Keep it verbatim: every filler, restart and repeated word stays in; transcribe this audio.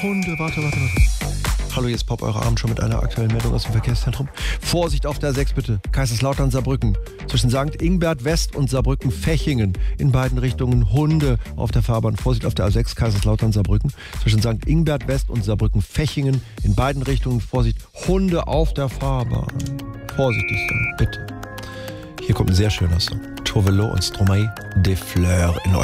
Hunde, warte, warte, warte. Hallo, hier ist Pop, eure Abend schon mit einer aktuellen Meldung aus dem Verkehrszentrum. Vorsicht auf der A sechs bitte. Kaiserslautern, Saarbrücken. Zwischen Sankt Ingbert West und Saarbrücken Fechingen. In beiden Richtungen Hunde auf der Fahrbahn. Vorsicht auf der A sechs, Kaiserslautern, Saarbrücken. Zwischen Sankt Ingbert West und Saarbrücken Fechingen. In beiden Richtungen Vorsicht, Hunde auf der Fahrbahn. Vorsichtig sein, bitte. Hier kommt ein sehr schöner Song. Tovelo und Stromae de Fleur in eurer